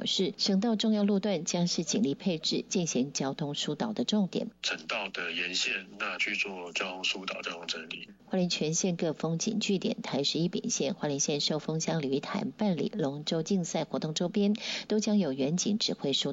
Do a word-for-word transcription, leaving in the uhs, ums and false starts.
示，省道重要路段将是警力配置进行交通疏导的重点。 省道的沿线那去做交通疏导、交通整理。 花莲全县各风景据点、台十一丙县、花莲县寿丰乡鲤鱼潭办理龙舟竞赛活动周边，都将有远景指挥疏